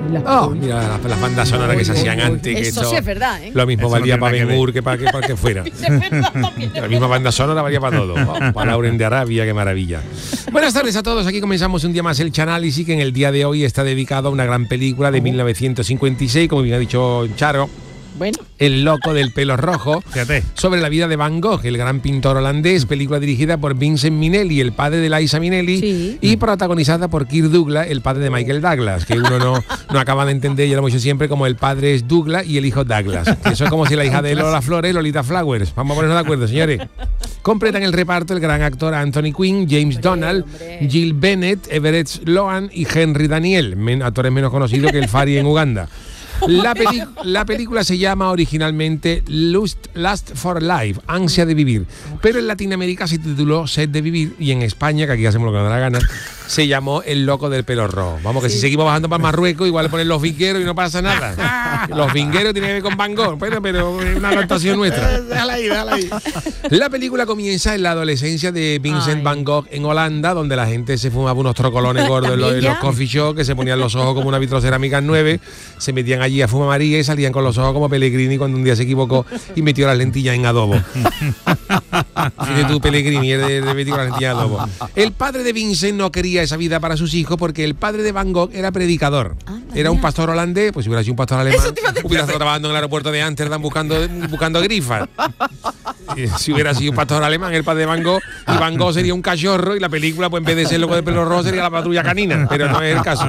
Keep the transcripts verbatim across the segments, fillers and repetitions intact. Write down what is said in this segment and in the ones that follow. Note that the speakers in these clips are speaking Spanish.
Oh, mira las, las bandas sonoras que se hacían antes. Que Eso esto, sí es verdad, ¿eh? Lo mismo Eso valía no para tiene Ben nada Hur que para que, para que fuera. Es verdad también. La misma banda sonora valía para todo. Oh, para Lauren de Arabia, qué maravilla. Buenas tardes a todos. Aquí comenzamos un día más el Chanálisis, que en el día de hoy está dedicado a una gran película de mil novecientos cincuenta y seis, como bien ha dicho Charo. Bueno. El loco del pelo rojo. Fíjate. Sobre la vida de Van Gogh, el gran pintor holandés, película dirigida por Vincent Minnelli, el padre de Liza Minnelli, Sí. y protagonizada por Kirk Douglas, el padre de Michael Douglas, que uno no, no acaba de entender, yo lo hemos dicho siempre, como el padre es Douglas y el hijo Douglas. Eso es como si la hija de Lola Flores, Lolita Flowers. Vamos a ponernos de acuerdo, señores. Completan el reparto el gran actor Anthony Quinn, James Hombre, Donald, hombre. Jill Bennett, Everett Sloan y Henry Daniel, men- actores menos conocidos que el Fari en Uganda. La, peli- la película se llama originalmente Lust, Lust for Life, Ansia de Vivir, pero en Latinoamérica se tituló Sed de Vivir, y en España, que aquí hacemos lo que nos da la gana, se llamó El loco del pelo rojo. Vamos, que si seguimos bajando para Marruecos, igual le ponen los vingueros y no pasa nada. Los vingueros tienen que ver con Van Gogh, pero, pero es una adaptación nuestra. Déjala ahí, déjala ahí. La película comienza en la adolescencia de Vincent Ay. Van Gogh en Holanda, donde la gente se fumaba unos trocolones gordos en los, en los coffee shops, que se ponían los ojos como una vitrocerámica nueve, se metían allí a fumar María y salían con los ojos como Pellegrini cuando un día se equivocó y metió las lentillas en adobo. Fíjate tú, Pellegrini, de, de metió las lentillas en adobo. El padre de Vincent no quería esa vida para sus hijos porque el padre de Van Gogh era predicador. Era un pastor holandés, pues si hubiera sido un pastor alemán, hubiera estado trabajando en el aeropuerto de Ámsterdam buscando, buscando grifas. Y si hubiera sido un pastor alemán, el padre de Van Gogh, y Van Gogh sería un cachorro, y la película, pues en vez de ser loco de pelo rojo, sería La patrulla canina, pero no es el caso.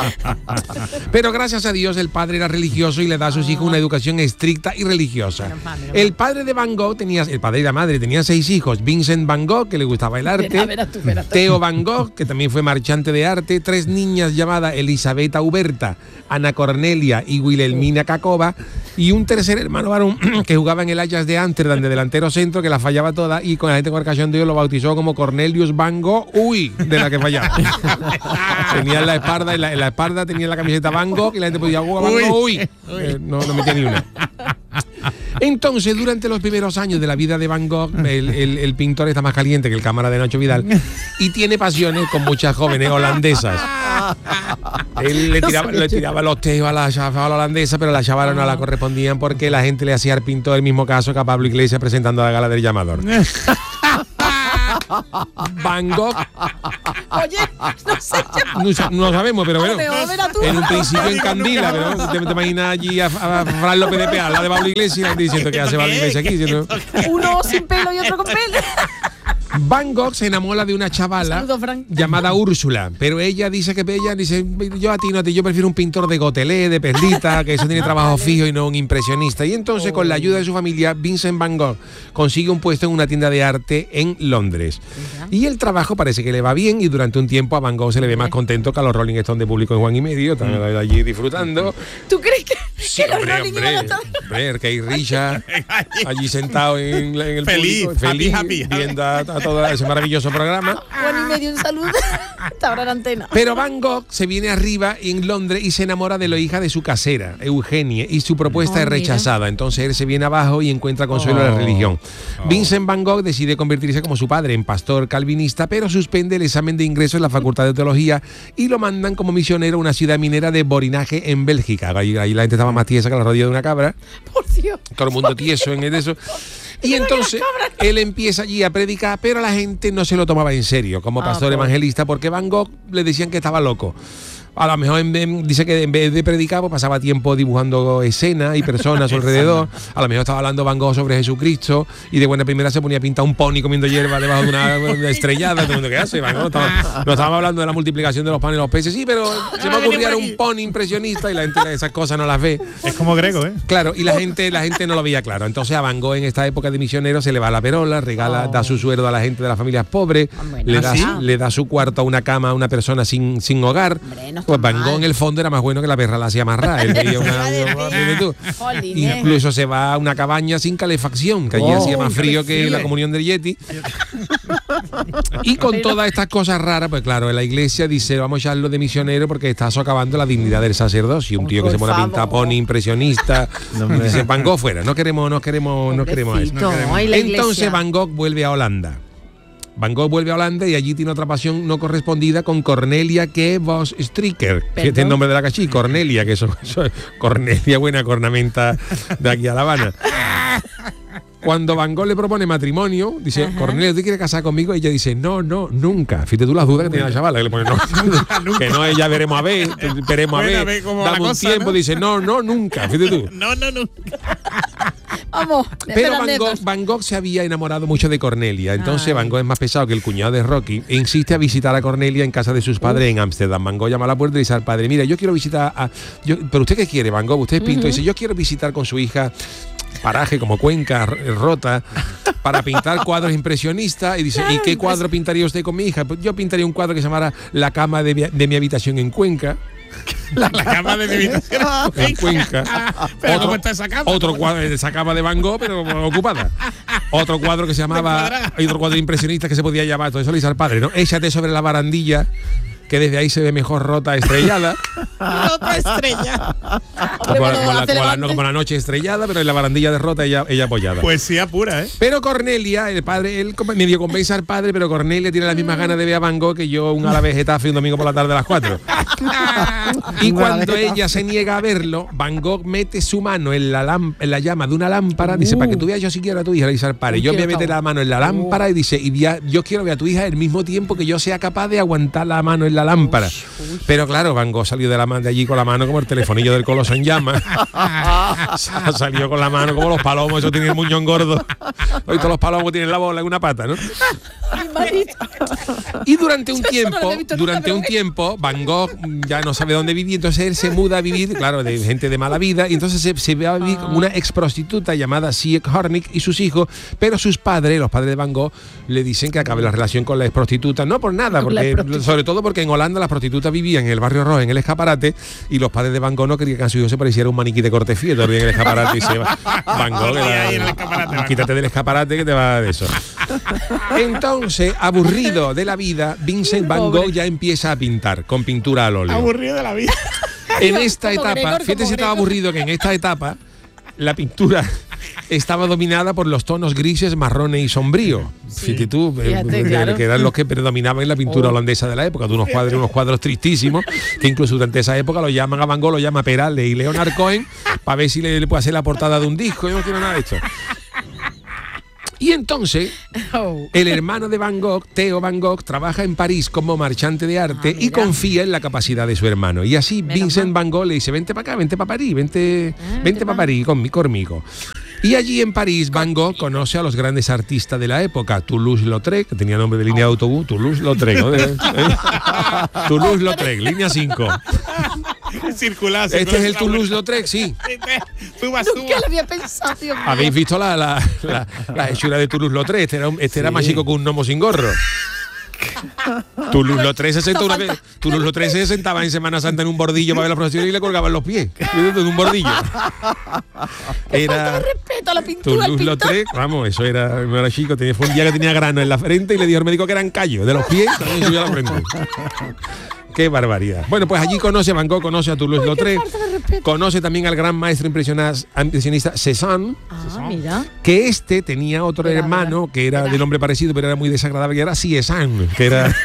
Pero gracias a Dios el padre era religioso y le da a sus hijos una educación estricta y religiosa. Menos mal, menos El padre de Van Gogh tenía, el padre y la madre tenían seis hijos: Vincent Van Gogh, que le gustaba el arte, Verá, verá tú, verá tú. Theo Van Gogh, que también fue marchante de arte, tres niñas llamadas Elisabetta Huberta, Ana Cornelia y Wilhelmina Cacova, y un tercer hermano varón que jugaba en el Ajax de Ámsterdam de delantero centro, que la fallaba toda, y con la gente con el cachondeo lo bautizó como Cornelius Van Gogh, uy, de la que fallaba. Tenía en la espalda, en la, en la espalda tenía la camiseta Van Gogh, y la gente podía jugar Van Gogh, uy. Eh, no, no metía ni una. Entonces, durante los primeros años de la vida de Van Gogh, el, el, el pintor está más caliente que el cámara de Nacho Vidal y tiene pasiones con muchas jóvenes holandesas. Él le tiraba, le tiraba los teos a la chavala holandesa, pero las chavalas no la correspondían porque la gente le hacía al pintor el mismo caso que a Pablo Iglesias presentando a la gala del llamador. Van Gogh, Oye, no sé ya. no, sa- no lo sabemos, pero bueno, Pero verá tú. en un principio en Candila, pero te, te imaginas allí a, a Fran López de Peal, la de Pablo Iglesias, diciendo que hace Pablo Iglesias aquí. ¿No? Uno sin pelo y otro con pelo. Van Gogh se enamora de una chavala Saludos, Fran. llamada Úrsula, pero ella dice que ella dice, yo a ti no te, yo prefiero un pintor de gotelé, de perlita, que eso tiene trabajo fijo y no un impresionista. Y entonces, con la ayuda de su familia, Vincent Van Gogh consigue un puesto en una tienda de arte en Londres. Y el trabajo parece que le va bien, y durante un tiempo a Van Gogh se le ve más contento que a los Rolling Stones de público en Juan y Medio, están allí disfrutando. ¿Tú crees que, Sí, que los hombre, Rolling hombre, iban a estar? hombre, que hay Richard allí sentado en, la- en el Feliz, público, feliz, happy, happy. viendo a, a todo ese maravilloso programa. Juan y medio en salud. Está ahora en antena. Pero Van Gogh se viene arriba en Londres y se enamora de la hija de su casera, Eugenie, y su propuesta Oh, es rechazada. Entonces él se viene abajo y encuentra consuelo en la Oh. religión. Vincent Van Gogh decide convertirse como su padre en pastor calvinista, pero suspende el examen de ingreso en la Facultad de Teología y lo mandan como misionero a una ciudad minera de Borinaje, en Bélgica. Ahí, ahí la gente estaba más tiesa que la rodilla de una cabra. Por Dios. Todo el mundo tieso en eso. Y entonces él empieza allí a predicar, pero la gente no se lo tomaba en serio como Ah, pastor pues. evangelista, porque Van Gogh le decían que estaba loco. A lo mejor en vez- dice que en vez de predicar, pues pasaba tiempo dibujando escenas y personas a su alrededor. A lo mejor estaba hablando Van Gogh sobre Jesucristo y de buena primera se ponía a pintar un pony comiendo hierba debajo de una, una estrellada. Todo el mundo, ¿qué hace, Van Gogh? Estaba- no estábamos hablando de la multiplicación de los panes y los peces, sí, pero se me ocurría un pony impresionista y la gente esas cosas no las ve. Es como Grego, ¿eh? Claro, y la gente, la gente no lo veía claro. Entonces a Van Gogh en esta época de misionero se le va la perola, regala, Oh. da su sueldo a la gente de las familias pobres, Hombre, le, no, da, ¿sí? le da su cuarto a una cama a una persona sin, sin hogar. Hombre, no está Pues Van mal. Gogh en el fondo era más bueno que la perra la hacía amarrar. Él veía una, fíjate tú. Jolín, ¿eh? Incluso se va a una cabaña sin calefacción, que allí Oh, hacía más frío que frío. la comunión del Yeti. Y con todas estas cosas raras, pues claro, en la iglesia dice, vamos a echarlo de misionero porque está socavando la dignidad del sacerdocio. Un tío que se pone a pintar pony impresionista. Y dice, Van Gogh fuera, no queremos, no queremos, no queremos a eso. Pobrecito, ay, la Entonces iglesia. Van Gogh vuelve a Holanda. Van Gogh vuelve a Holanda y allí tiene otra pasión no correspondida con Cornelia que vos Stricker, que es el nombre de la cachí, Cornelia, que eso, eso es Cornelia, buena cornamenta de aquí a La Habana. Cuando Van Gogh le propone matrimonio, dice, Ajá. Cornelia, ¿tú quieres casar conmigo? Y ella dice, no, no, nunca. Fíjate tú las dudas que tiene la chavala, que le pone, no, que no, ella veremos a ver, veremos a ver, ver dame un cosa, tiempo, ¿no? Dice, no, no, nunca, fíjate tú. No, no, nunca. Vamos. Pero Van Gogh, Van Gogh se había enamorado mucho de Cornelia, entonces Ay. Van Gogh es más pesado que el cuñado de Rocky e insiste a visitar a Cornelia en casa de sus padres uh. en Ámsterdam. Van Gogh llama a la puerta y dice al padre, mira, yo quiero visitar a... Yo, ¿pero usted qué quiere, Van Gogh? Usted es pintor. Uh-huh. Dice, yo quiero visitar con su hija paraje como Cuenca, Rota, para pintar cuadros impresionistas. Y dice, claro, ¿y qué cuadro pintaría usted con mi hija? Pues yo pintaría un cuadro que se llamara La cama de mi, de mi habitación en Cuenca. La, la cama de mi habitación en Cuenca. Pero otro, ¿cómo está esa cama? Otro cuadro de esa cama de Van Gogh, pero ocupada. Otro cuadro que se llamaba, hay otro cuadro impresionista que se podía llamar, todo eso le dice al padre, ¿no? Échate sobre la barandilla, que desde ahí se ve mejor Rota estrellada. Rota estrellada. Como, como, la, como, la, como la noche estrellada, pero en la barandilla de Rota ella, ella apoyada. Poesía pura, ¿eh? Pero Cornelia, el padre, él medio convence al padre, pero Cornelia tiene las mismas ganas de ver a Van Gogh que yo un ala Getafe un domingo por la tarde a las cuatro. Y cuando ella se niega a verlo, Van Gogh mete su mano en la, en la llama de una lámpara, dice, uh. para que tú veas yo si quiero a tu hija, le dice al padre, yo voy a meter la mano en la lámpara uh. y dice, y ya, yo quiero ver a tu hija al mismo tiempo que yo sea capaz de aguantar la mano en la lámpara. Uy, uy. Pero claro, Van Gogh salió de, la, de allí con la mano como el telefonillo del Coloso en llamas. Salió con la mano como los palomos, eso tiene el muñón gordo. Hoy todos los palomos tienen la bola en una pata, ¿no? Y durante un tiempo, durante un tiempo, Van Gogh ya no sabe dónde vivir, entonces él se muda a vivir, claro, de gente de mala vida, y entonces se, se ve a vivir con una ex prostituta llamada Sieg Hornig y sus hijos, pero sus padres, los padres de Van Gogh, le dicen que acabe la relación con la ex prostituta, no por nada, porque, sobre todo porque en Holanda las prostitutas vivían en el barrio rojo, en el escaparate, y los padres de Van Gogh no querían que a su hijo se pareciera un maniquí de corte frío, todavía en el escaparate y se va. Van Gogh, la, quítate del escaparate que te va de eso. Entonces, aburrido de la vida, Vincent Van Gogh ya empieza a pintar con pintura al óleo. Aburrido de la vida. En esta etapa, fíjate si estaba aburrido que en esta etapa la pintura estaba dominada por los tonos grises, marrones y sombríos. Sí. Fíjate tú, Fíjate, eh, claro. que eran los que predominaban en la pintura oh. holandesa de la época, de unos cuadros, unos cuadros tristísimos, que incluso durante esa época lo llaman a Van Gogh, lo llama Peralde y Leonard Cohen, para ver si le, le puede hacer la portada de un disco. Yo no quiero nada de esto. Y entonces, el hermano de Van Gogh, Theo Van Gogh, trabaja en París como marchante de arte ah, y confía en la capacidad de su hermano. Y así Menos Vincent mal. Van Gogh le dice, vente para acá, vente para París, vente, ah, vente para París conmigo, conmigo. Y allí en París, Van Gogh conoce a los grandes artistas de la época, Toulouse-Lautrec, que tenía nombre de línea de autobús, Toulouse-Lautrec, ¿no? ¿Eh? Toulouse-Lautrec, línea cinco. Circular, circular. Este es el Toulouse-Lautrec, sí. Suba, suba. Nunca lo había pensado, Dios mío. ¿Habéis visto la, la, la, la hechura de Toulouse-Lautrec? Este era, este sí. era más chico que un gnomo sin gorro. Toulouse-Lautrec se sentó una vez. Toulouse-Lautrec se sentaba en Semana Santa en un bordillo para ver la procesión y le colgaban los pies. En un bordillo. Era respeto a la pintura. Toulouse-Lautrec, vamos, eso era, no era chico, tenía, fue un día que tenía grano en la frente y le dijo al médico que eran callos. De los pies también subía a la frente. Qué barbaridad. Bueno, pues allí conoce a Van Gogh, conoce a Toulouse-Lautrec, conoce también al gran maestro impresionista Cézanne, ah, mira. que este tenía otro era, hermano que era, era de nombre parecido, pero era muy desagradable, que era Cézanne, que era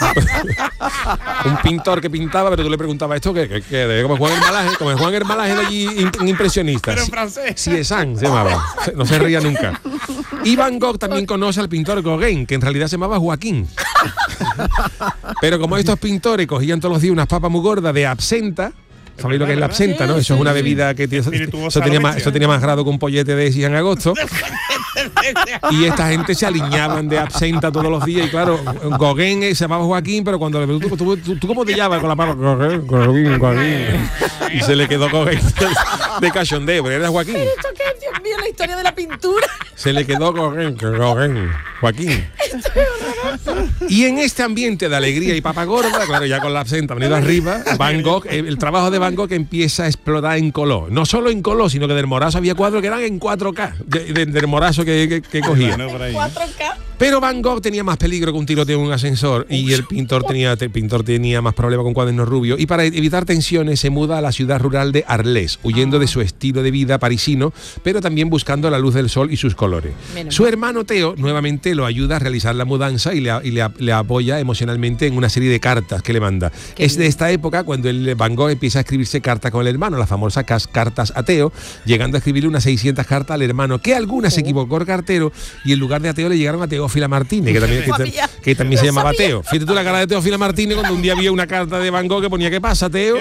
un pintor que pintaba, pero tú le preguntabas esto, que, que, que como Juan Hermalaje, como Juan Hermalaje allí impresionista. Pero en francés. Cézanne se llamaba, no se ría nunca. Y Van Gogh también conoce al pintor Gauguin, que en realidad se llamaba Joaquín. Pero como estos pintores cogían todos los días unas papas muy gordas de absenta, ¿sabéis lo que es la absenta, no? Eso es una bebida que tiene, eso tenía más, eso tenía más grado que un pollete de si en agosto. Y esta gente se aliñaban de absenta todos los días. Y claro, Gauguin se llamaba Joaquín, pero cuando le preguntó, ¿tú, tú, tú cómo te llamas con la papa? Gauguin, Gauguin, Gauguin. Y se le quedó Gauguin de cachondeo, pero era Joaquín. ¿Pero esto qué? Dios mío, la historia de la pintura. Se le quedó Gauguin, Gauguin, Joaquín. Esto es horroroso. Y en este ambiente de alegría y papa gorda, claro, ya con la absenta venido arriba, Van Gogh, el trabajo de Van Gogh empieza a explotar en color. No solo en color, sino que del Morazo había cuadros que eran en cuatro K, de, de, del Morazo que, que, que cogía. cuatro K. Pero Van Gogh tenía más peligro que un tiroteo en un ascensor y el pintor tenía, el pintor tenía más problemas con cuadernos rubios. Y para evitar tensiones se muda a la ciudad rural de Arles, huyendo ah. de su estilo de vida parisino, pero también buscando la luz del sol y sus colores. Menos su hermano Theo nuevamente lo ayuda a realizar la mudanza y le, y le, le apoya emocionalmente en una serie de cartas que le manda. Qué es bien. De esta época cuando el Van Gogh empieza a escribirse cartas con el hermano, las famosas cartas a Theo, llegando a escribirle unas seiscientas cartas al hermano, que algunas oh. se equivocó el cartero y en lugar de a Theo le llegaron a Teófila Martínez, que también, que, que también se llamaba Teo. Fíjate tú la cara de Teófila Martínez cuando un día había una carta de Van Gogh que ponía ¿qué pasa, Teo?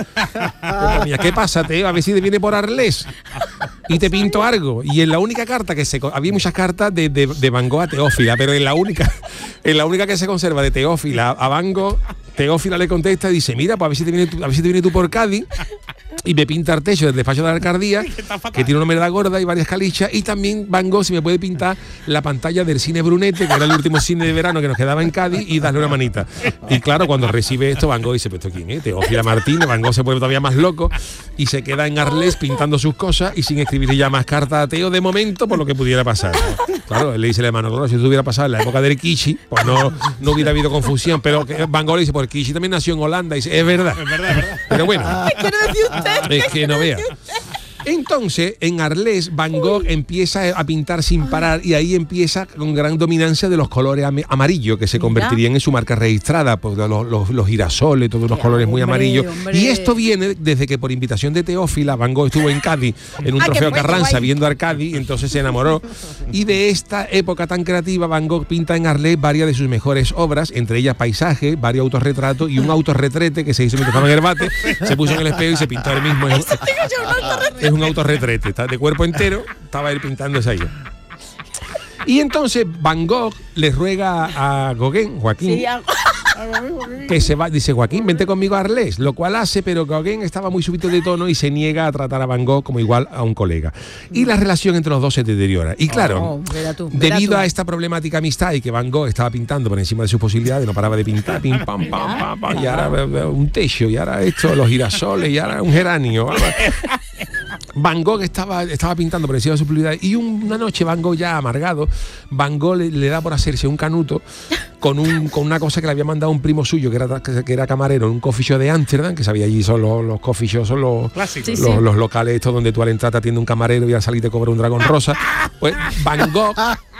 Que ponía, ¿qué pasa, Teo? A ver si te viene por Arles y te pinto algo. Y en la única carta que se... Había muchas cartas de, de, de Van Gogh a Teófila, pero en la única en la única que se conserva de Teófila a Van Gogh, Teófila le contesta y dice, mira, pues a ver si te viene tú, a ver si te viene tú por Cádiz y me pinta el techo del despacho de la alcaldía, que tiene una humedad gorda y varias calichas, y también Van Gogh si me puede pintar la pantalla del cine Brunete, que era el último cine de verano que nos quedaba en Cádiz, y darle una manita. Y claro, cuando recibe esto, Van Gogh dice, ¿pero esto quién es? Teófila Martínez. Van Gogh se pone todavía más loco y se queda en Arles pintando sus cosas y sin escribirle ya más cartas a Teo de momento por lo que pudiera pasar. Claro, él le dice al hermano, claro, si esto hubiera pasado en la época del Kishi, pues no, no hubiera habido confusión, pero Van Gogh le dice, porque Kishi también nació en Holanda, y dice, es verdad, es verdad, es verdad. Pero bueno, ¿qué quiere decir usted? Es que no vea. Entonces, en Arles, Van Gogh empieza a pintar sin parar y ahí empieza con gran dominancia de los colores am amarillos que se convertirían en su marca registrada, pues los, los, los girasoles, todos los colores muy hombre, amarillos. Hombre. Y esto viene desde que por invitación de Teófila, Van Gogh estuvo en Cádiz en un trofeo Carranza viendo a Cádiz, entonces se enamoró. Y de esta época tan creativa, Van Gogh pinta en Arles varias de sus mejores obras, entre ellas paisajes, varios autorretratos y un autorretrete que se hizo mientras estaba en el bate, se puso en el espejo y se pintó él mismo. Es, es un autorretrete, está de cuerpo entero, estaba él pintándose ahí. Y entonces Van Gogh le ruega a Gauguin, Joaquín, sí, a... que se va, dice, Joaquín, vente conmigo a Arles, lo cual hace, pero Gauguin estaba muy subido de tono y se niega a tratar a Van Gogh como igual a un colega. Y la relación entre los dos se deteriora. Y claro, oh, verá tú, verá debido tú. a esta problemática amistad y que Van Gogh estaba pintando por encima de sus posibilidades, no paraba de pintar, pim, pam, pam, pam, pam, y ahora un techo, y ahora esto, los girasoles, y ahora un geranio. Van Gogh estaba, estaba pintando por encima de sus posibilidades y una noche Van Gogh ya amargado, Van Gogh le, le da por hacerse un canuto con, un, con una cosa que le había mandado un primo suyo que era, que era camarero en un coffee shop de Ámsterdam, que sabía allí son los, los coffee shops, son los, sí, los, sí. los locales estos donde tú al entrar te atiende un camarero y al salir te cobra un dragón rosa. Pues Van Gogh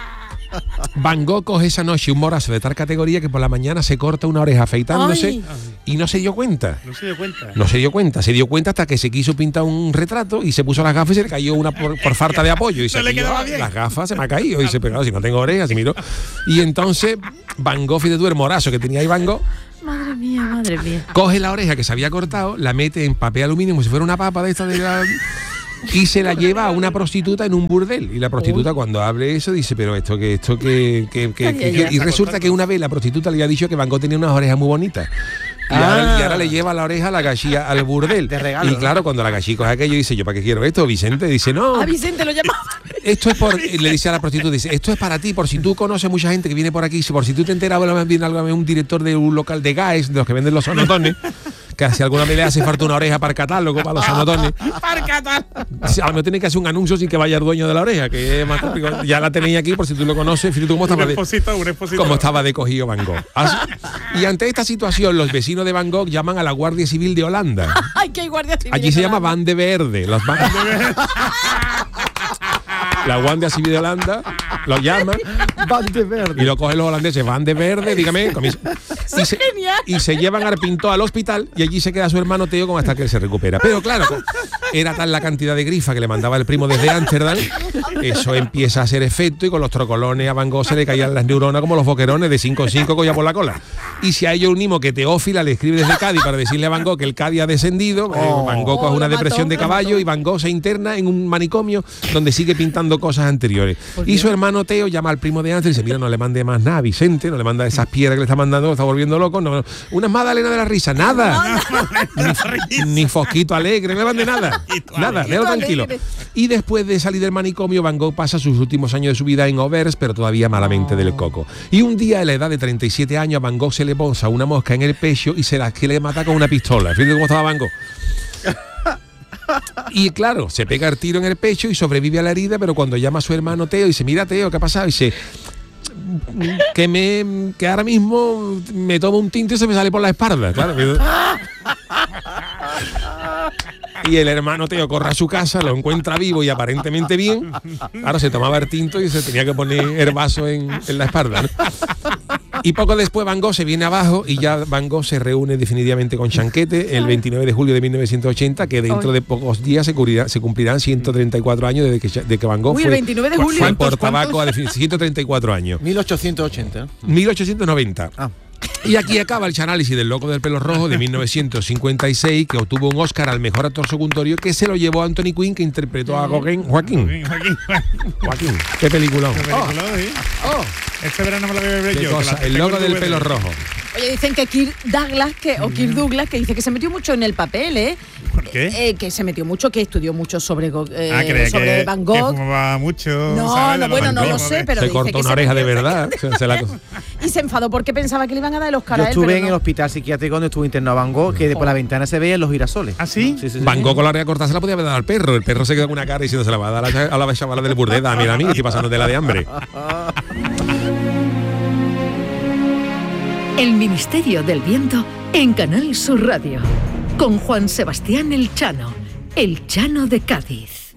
Van Gogh coge esa noche un morazo de tal categoría que por la mañana se corta una oreja afeitándose. Ay. Y no se dio cuenta. No se dio cuenta. No se dio cuenta. Se dio cuenta hasta que se quiso pintar un retrato y se puso las gafas y se le cayó una por, por falta de apoyo. Y se le quedaba bien. Las gafas se me ha caído. Y se pegó, si no tengo orejas, y miró. Y entonces Van Gogh, fíjate tú, el morazo que tenía ahí Van Gogh, madre mía, madre mía, coge la oreja que se había cortado, la mete en papel aluminio como si fuera una papa de esta de la... y se la lleva a una prostituta en un burdel. Y la prostituta, uy, cuando abre eso dice, pero esto que esto que, que, que, que, que... Y resulta que una vez la prostituta le había dicho que Van Gogh tenía unas orejas muy bonitas. Y, ah. ahora, y ahora le lleva la oreja a la gachilla al burdel. De regalo. Y claro, cuando la gachilla coge aquello dice, ¿yo para qué quiero esto? Vicente dice, no. A Vicente lo llama. Esto es por, le dice a la prostituta, dice, esto es para ti, por si tú conoces mucha gente que viene por aquí, por si tú te enteras, viene algo, un director de un local de Gaes, de los que venden los sonotones, que si alguna vez le hace falta una oreja para el catálogo, para los sonotones. Para el catálogo. A lo mejor tiene que hacer un anuncio sin que vaya el dueño de la oreja, que es más complicado. Ya la tenéis aquí, por si tú lo conoces. Fíjate cómo estaba, exposito, de, cómo estaba de cogido Van Gogh. Así, y ante esta situación, los vecinos de Van Gogh llaman a la Guardia Civil de Holanda. Ay, que hay Guardia Civil. Allí se llama Van de Verde. Los van de Verde. La Guardia Civil de Holanda lo llaman Van de Verde y lo cogen los holandeses, Van de Verde, dígame, y se, y se llevan al pintor al hospital y allí se queda su hermano Teo como hasta que él se recupera. Pero claro, era tal la cantidad de grifa que le mandaba el primo desde Ámsterdam, eso empieza a hacer efecto y con los trocolones a Van Gogh se le caían las neuronas como los boquerones de cinco en cinco colla por la cola. Y si a ello unimos que Teófila le escribe desde Cádiz para decirle a Van Gogh que el Cádiz ha descendido, oh, Van Gogh coge oh, una depresión mató, de caballo y Van Gogh se interna en un manicomio donde sigue pintando cosas anteriores. Y su hermano Teo llama al primo de antes y dice, mira, no le mande más nada a Vicente, no le manda esas piedras que le está mandando, está volviendo volviendo loco. No, unas magdalenas de la risa, nada. ni, ni fosquito alegre, no le mande nada. Nada, déjalo tranquilo. Y después de salir del manicomio, Van Gogh pasa sus últimos años de su vida en Auvers, pero todavía malamente del coco. Y un día, a la edad de treinta y siete años, a Van Gogh se le posa una mosca en el pecho y se la quiere matar con una pistola. Fíjate cómo estaba Van Gogh. Y claro, se pega el tiro en el pecho y sobrevive a la herida, pero cuando llama a su hermano Teo y dice, mira Teo, ¿qué ha pasado? Y dice, que me que ahora mismo me tomo un tinto y se me sale por la espalda, claro. Y el hermano Teo corre a su casa, lo encuentra vivo y aparentemente bien. Ahora se tomaba el tinto y se tenía que poner el vaso en, en la espalda, ¿no? Y poco después Van Gogh se viene abajo y ya Van Gogh se reúne definitivamente con Chanquete el veintinueve de julio de mil novecientos ochenta, que dentro de pocos días se, cubrirá, se cumplirán ciento treinta y cuatro años desde que, de que Van Gogh Uy, fue, el veintinueve de julio. fue por tabaco a ciento treinta y cuatro años. mil ochocientos ochenta. mil ochocientos noventa. Ah. Y aquí acaba el análisis del Loco del Pelo Rojo de mil novecientos cincuenta y seis, que obtuvo un Oscar al mejor actor secundario, que se lo llevó Anthony Quinn, que interpretó a Gauguin. Joaquín. Joaquín. Joaquín. Qué peliculón. Qué película, ¿sí? Oh, Este verano me lo voy a ver qué yo. cosa. que la El tengo Loco en del D V D. Pelo Rojo. Oye, dicen que Kirk Douglas, que, o Kirk Douglas, que dice que se metió mucho en el papel, ¿eh? ¿Por qué? Eh, que se metió mucho, que estudió mucho sobre, Go- eh, ah, creía sobre que, Van que Gogh. fumaba mucho. No, ¿sabes? no, De los bueno, no Van lo Gogh, sé, ¿eh? pero Se dice cortó que una se oreja de metió- verdad. Se- se la- Y se enfadó porque pensaba que le iban a dar el Oscar Yo a él, estuve pero en el no. hospital psiquiátrico donde estuvo internado Van Gogh, que por la ventana se veían los girasoles. ¿Ah, sí? Sí, sí, sí. Van Gogh con la oreja cortada se la podía haber dado al perro. El perro se quedó con una cara diciendo se la va a dar a la, a la chavala del Burdeda. Mira a mí, que estoy pasando de la de hambre. El Ministerio del Viento en Canal Sur Radio, con Juan Sebastián El Chano, El Chano de Cádiz.